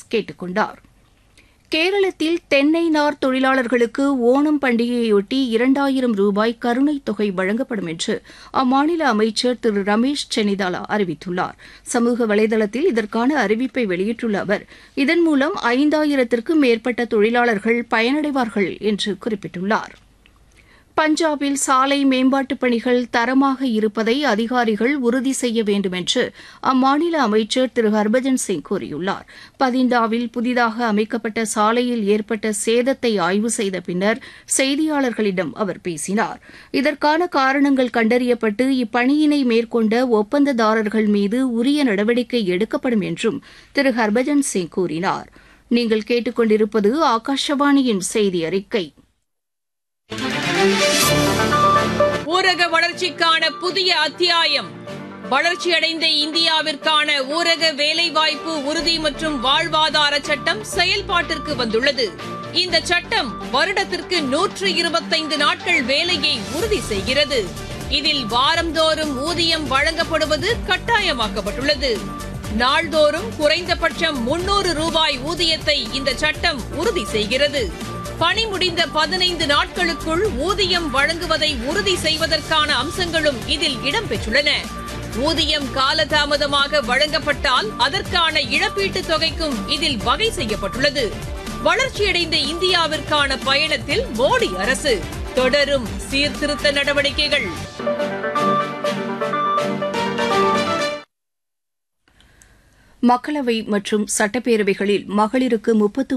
கேட்டுக் கொண்டார். கேரளத்தில் தென்னை நார் தொழிலாளர்களுக்கு ஓணம் பண்டிகையொட்டி 2000 ரூபாய் கருணைத் தொகை வழங்கப்படும் என்று அம்மாநில அமைச்சர் திரு ரமேஷ் சென்னிதாலா அறிவித்துள்ளார். சமூக வலைதளத்தில் இதற்கான அறிவிப்பை வெளியிட்டுள்ள அவர், இதன் மூலம் 5000த்திற்கும் மேற்பட்ட தொழிலாளர்கள் பயனடைவார்கள் என்று குறிப்பிட்டுள்ளார். பஞ்சாபில் சாலை மேம்பாட்டுப் பணிகள் தரமாக இருப்பதை அதிகாரிகள் உறுதி செய்ய வேண்டும் என்று அம்மாநில அமைச்சர் திரு ஹர்பஜன் சிங் கூறியுள்ளார். பதிண்டாவில் புதிதாக அமைக்கப்பட்ட சாலையில் ஏற்பட்ட சேதத்தை ஆய்வு செய்த பின்னர் செய்தியாளர்களிடம் அவர் பேசினார். இதற்கான காரணங்கள் கண்டறியப்பட்டு இப்பணியினை மேற்கொண்ட ஒப்பந்ததாரர்கள் மீது உரிய நடவடிக்கை எடுக்கப்படும் என்றும் திரு ஹர்பஜன் சிங் கூறினார். நீங்கள் கேட்டுக்கொண்டிருப்பது ஆகாஷவாணியின் செய்தி அறிக்கை. ஊரக வளர்ச்சிக்கான புதிய அத்தியாயம். வளர்ச்சியடைந்த இந்தியாவிற்கான ஊரக வேலைவாய்ப்பு உறுதி மற்றும் வாழ்வாதார சட்டம் செயல்பாட்டிற்கு வந்துள்ளது. இந்த சட்டம் வருடத்திற்கு 125 நாட்கள் வேலையை உறுதி செய்கிறது. இதில் வாரந்தோறும் ஊதியம் வழங்கப்படுவது கட்டாயமாக்கப்பட்டுள்ளது. நாள்தோறும் குறைந்தபட்சம் 300 ரூபாய் ஊதியத்தை இந்த சட்டம் உறுதி செய்கிறது. பணி முடிந்த 15 நாட்களுக்குள் ஊதியம் வழங்குவதை உறுதி செய்வதற்கான அம்சங்களும் இதில் இடம்பெற்றுள்ளன. ஊதியம் காலதாமதமாக வழங்கப்பட்டால் அதற்கான இழப்பீட்டுத் தொகைக்கும் இதில் வகை செய்யப்பட்டுள்ளது. வளர்ச்சியடைந்த இந்தியாவிற்கான பயணத்தில் மோடி அரசு தொடரும் சீர்திருத்த நடவடிக்கைகள். மக்களவை மற்றும் சட்டப்பேரவைகளில் மகளிருக்கு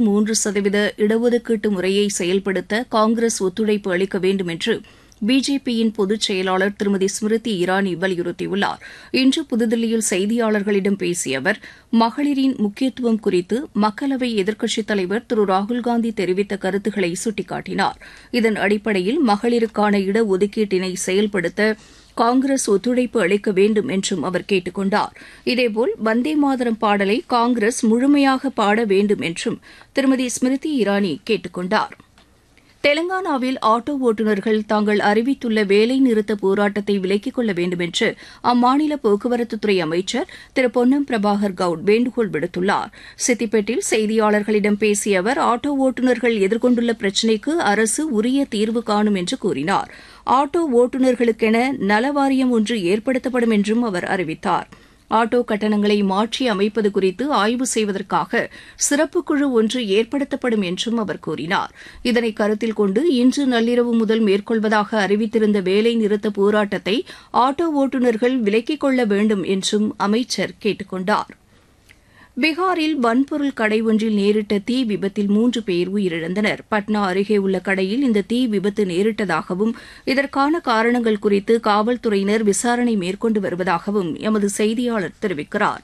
33% இடஒதுக்கீட்டு முறையை செயல்படுத்த காங்கிரஸ் ஒத்துழைப்பு அளிக்க வேண்டும் என்று பிஜேபியின் பொதுச் செயலாளர் திருமதி ஸ்மிருதி இரானி வலியுறுத்தியுள்ளார். இன்று புதுதில்லியில் செய்தியாளர்களிடம் பேசிய அவர், மகளிரின் முக்கியத்துவம் குறித்து மக்களவை எதிர்க்கட்சித் தலைவர் திரு ராகுல்காந்தி தெரிவித்த கருத்துக்களை சுட்டிக்காட்டினார். இதன் அடிப்படையில் மகளிருக்கான இடஒதுக்கீட்டினை செயல்படுத்த காங்கிரஸ் ஒத்துழைப்பு அளிக்க வேண்டும் என்றும் அவர் கேட்டுக் கொண்டார். இதேபோல் வந்தே மாதரம் பாடலை காங்கிரஸ் முழுமையாக பாட வேண்டும் என்றும் திருமதி ஸ்மிருதி இரானி கேட்டுக் கொண்டார். தெலங்கானாவில் ஆட்டோ ஓட்டுநர்கள் தாங்கள் அறிவித்துள்ள வேலைநிறுத்த போராட்டத்தை விலக்கிக் கொள்ள வேண்டும் என்று அம்மாநில போக்குவரத்துத்துறை அமைச்சர் திரு பொன்னம் பிரபாகர் கவுட் வேண்டுகோள் விடுத்துள்ளார். சித்திப்பேட்டில் செய்தியாளர்களிடம் பேசிய அவர், ஆட்டோ ஓட்டுநர்கள் எதிர்கொண்டுள்ள பிரச்சினைக்கு அரசு உரிய தீர்வு காணும் என்று கூறினார். ஆட்டோ ஓட்டுநர்களுக்கென நலவாரியம் ஒன்று ஏற்படுத்தப்படும் என்றும் அவர் அறிவித்தார். ஆட்டோ கட்டணங்களை மாற்றி அமைப்பது குறித்து ஆய்வு செய்வதற்காக சிறப்பு குழு ஒன்று ஏற்படுத்தப்படும் என்றும் அவர் கூறினார். இதனை கருத்தில் கொண்டு இன்று நள்ளிரவு முதல் மேற்கொள்வதாக அறிவித்திருந்த வேலை நிறுத்த போராட்டத்தை ஆட்டோ ஓட்டுநர்கள் விலக்கிக் கொள்ள வேண்டும் என்றும் அமைச்சர் கேட்டுக் கொண்டார். பீகாரில் வன்பொருள் கடை ஒன்றில் நேரிட்ட தீ விபத்தில் 3 பேர் உயிரிழந்தனர். பட்னா அருகே உள்ள கடையில் இந்த தீ விபத்து நேரிட்டதாகவும் இதற்கான காரணங்கள் குறித்து காவல்துறையினர் விசாரணை மேற்கொண்டு வருவதாகவும் எமது செய்தியாளர் தெரிவிக்கிறார்.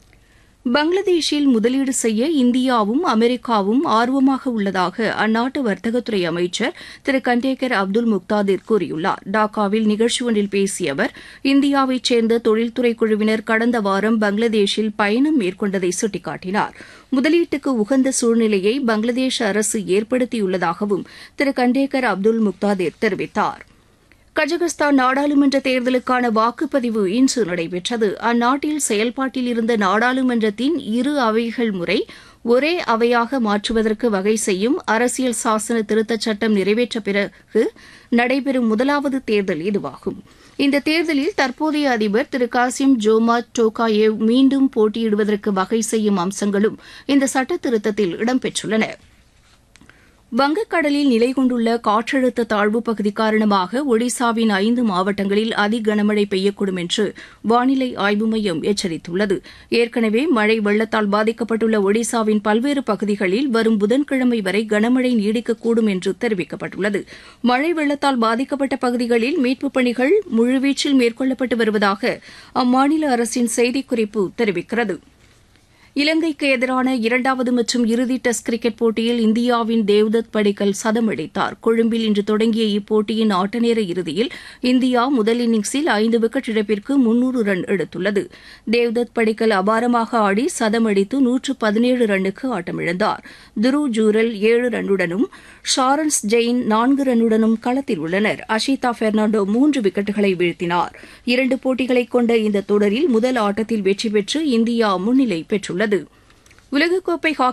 பங்களாதேஷில் முதலீடு செய்ய இந்தியாவும் அமெரிக்காவும் ஆர்வமாக உள்ளதாக அந்நாட்டு வர்த்தகத்துறை அமைச்சர் திரு கண்டேகர் அப்துல் முக்தாதிர் கூறியுள்ளார். டாக்காவில் நிகழ்ச்சி ஒன்றில் பேசிய அவர், இந்தியாவைச் சேர்ந்த தொழில்துறை குழுவினர் கடந்த வாரம் பங்களாதேஷில் பயணம் மேற்கொண்டதை சுட்டிக்காட்டினார். முதலீட்டுக்கு உகந்த சூழ்நிலையை பங்களாதேஷ் அரசு ஏற்படுத்தியுள்ளதாகவும் திரு கண்டேகர் அப்துல் முக்தாதிர் தெரிவித்தார். கஜகஸ்தான் நாடாளுமன்ற தேர்தலுக்கான வாக்குப்பதிவு இன்று நடைபெற்றது. அந்நாட்டில் செயல்பாட்டில் இருந்த நாடாளுமன்றத்தின் 2 அவைகள் முறை ஒரே அவையாக மாற்றுவதற்கு வகை செய்யும் அரசியல் சாசன திருத்தச் சட்டம் நிறைவேற்ற பிறகு நடைபெறும் முதலாவது தேர்தல் இதுவாகும். இந்த தேர்தலில் தற்போதைய அதிபர் திரு காசிம் ஜோமாட் டோகாயேவ் மீண்டும் போட்டியிடுவதற்கு வகை செய்யும் அம்சங்களும் இந்த சட்ட திருத்தத்தில் இடம்பெற்றுள்ளன. வங்கக்கடலில் நிலை கொண்டுள்ள காற்றழுத்த தாழ்வுப் பகுதி காரணமாக ஒடிசாவின் 5 மாவட்டங்களில் அதிகனமழை பெய்யக்கூடும் என்று வானிலை ஆய்வு மையம் எச்சரித்துள்ளது. ஏற்கனவே மழை வெள்ளத்தால் பாதிக்கப்பட்டுள்ள ஒடிசாவின் பல்வேறு பகுதிகளில் வரும் புதன்கிழமை வரை கனமழை நீடிக்கக்கூடும் என்று தெரிவிக்கப்பட்டுள்ளது. மழை வெள்ளத்தால் பாதிக்கப்பட்ட பகுதிகளில் மீட்புப் பணிகள் முழுவீச்சில் மேற்கொள்ளப்பட்டு வருவதாக அம்மாநில அரசின் செய்திக்குறிப்பு தெரிவிக்கிறது. இலங்கைக்கு எதிரான 2வது மற்றும் இறுதி டெஸ்ட் கிரிக்கெட் போட்டியில் இந்தியாவின் தேவ்தத் படிக்கல் சதம் அடித்தார். கொழும்பில் இன்று தொடங்கிய இப்போட்டியின் ஆட்டநேர இறுதியில் இந்தியா முதல் இன்னிங்ஸில் 5 விக்கெட் இழப்பிற்கு 300 ரன் எடுத்துள்ளது. தேவ்தத் படிக்கல் அபாரமாக ஆடி சதம் அடித்து 117 ரன்னுக்கு ஆட்டமிழந்தார். துருவ் ஜூரல் 7 ரன்னுடனும் ஷாரன்ஸ் ஜெயின் 4 ரன்னுடனும் களத்தில் உள்ளனர். அஷிதா பெர்னாண்டோ 3 விக்கெட்டுகளை வீழ்த்தினார். 2 போட்டிகளை கொண்ட இந்த தொடரில் முதல் ஆட்டத்தில் வெற்றி பெற்று இந்தியா முன்னிலை பெற்றுள்ளது. உலகக்கோப்பை